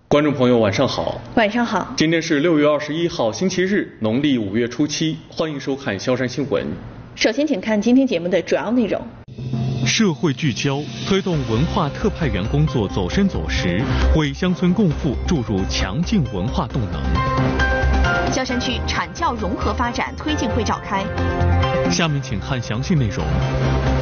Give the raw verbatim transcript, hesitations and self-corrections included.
观众朋友，晚上好。 晚上好。 今天是六月二十一号，星期日，农历五月初七。欢迎收看萧山新闻。 首先，请看今天节目的主要内容。 社会聚焦，推动文化特派员工作走深走实，为乡村共富注入强劲文化动能。 萧山区产教融合发展推进会召开。 下面请看详细内容。